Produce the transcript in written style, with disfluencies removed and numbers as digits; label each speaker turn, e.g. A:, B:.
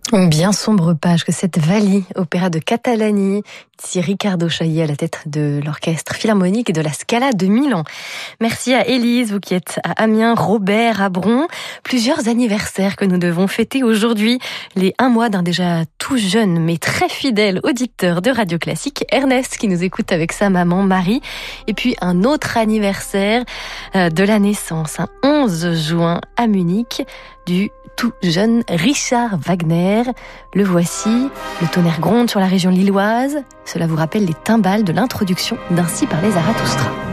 A: Une bien sombre page que cette Valli, opéra de Catalani, ici Riccardo Chailly à la tête de l'orchestre philharmonique et de la Scala de Milan. Merci à Élise, vous qui êtes à Amiens, Robert à Bron. Plusieurs anniversaires que nous devons fêter aujourd'hui. Les 1 mois d'un déjà tout jeune mais très fidèle auditeur de Radio Classique, Ernest, qui nous écoute avec sa maman Marie. Et puis un autre anniversaire de la naissance, 11 juin à Munich, du tout jeune Richard Wagner. Le voici, le tonnerre gronde sur la région lilloise. Cela vous rappelle les timbales de l'introduction d'Ainsi parlait Zarathustra.